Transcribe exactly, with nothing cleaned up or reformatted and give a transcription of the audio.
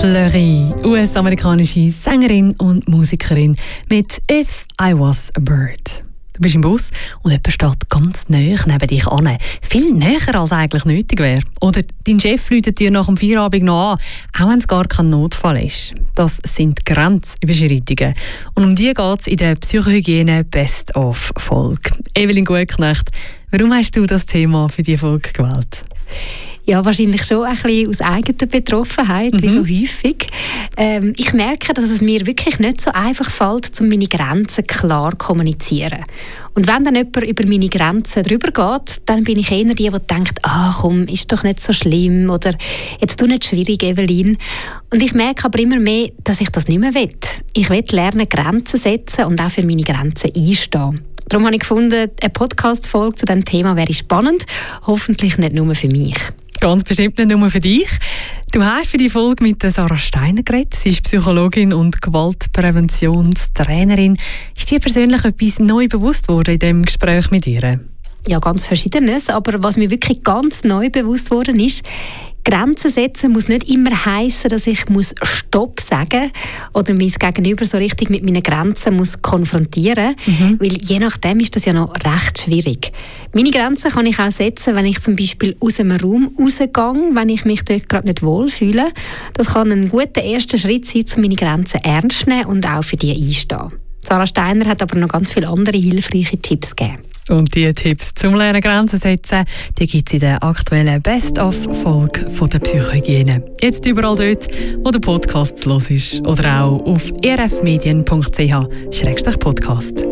Fleury, U S-amerikanische Sängerin und Musikerin mit «If I Was a Bird». Du bist im Bus und jemand steht ganz nahe neben dich an. Viel näher als eigentlich nötig wäre. Oder dein Chef läutet dir nach dem Feierabend noch an, auch wenn es gar kein Notfall ist. Das sind Grenzüberschreitungen. Und um die geht es in der Psychohygiene Best-of-Folge. Evelyn Gutknecht, warum hast du das Thema für diese Folge gewählt? Ja, wahrscheinlich schon ein bisschen aus eigener Betroffenheit, mhm. wie so häufig. Ähm, ich merke, dass es mir wirklich nicht so einfach fällt, um meine Grenzen klar zu kommunizieren. Und wenn dann jemand über meine Grenzen drüber geht, dann bin ich eher die, die denkt, ah komm, ist doch nicht so schlimm oder jetzt tu nicht schwierig, Evelyn. Und ich merke aber immer mehr, dass ich das nicht mehr will. Ich will lernen, Grenzen setzen und auch für meine Grenzen einstehen. Darum habe ich gefunden, eine Podcast-Folge zu diesem Thema wäre spannend, hoffentlich nicht nur für mich. Ganz bestimmt nicht nur für dich. Du hast für die Folge mit Sarah Steiner geredet. Sie ist Psychologin und Gewaltpräventionstrainerin. Ist dir persönlich etwas neu bewusst worden in diesem Gespräch mit ihr? Ja, ganz Verschiedenes. Aber was mir wirklich ganz neu bewusst worden ist, Grenzen setzen muss nicht immer heissen, dass ich muss Stopp sagen oder mein Gegenüber so richtig mit meinen Grenzen muss konfrontieren, mhm. weil je nachdem ist das ja noch recht schwierig. Meine Grenzen kann ich auch setzen, wenn ich zum Beispiel aus einem Raum rausgehe, wenn ich mich dort gerade nicht wohlfühle. Das kann ein guter erster Schritt sein, um meine Grenzen ernst zu nehmen und auch für die einstehen. Sarah Steiner hat aber noch ganz viele andere hilfreiche Tipps gegeben. Und diese Tipps zum Lernen Grenzen setzen, die gibt es in der aktuellen Best-of-Folge von der Psychohygiene. Jetzt überall dort, wo der Podcast los ist oder auch auf e r f medien punkt c h slash podcast.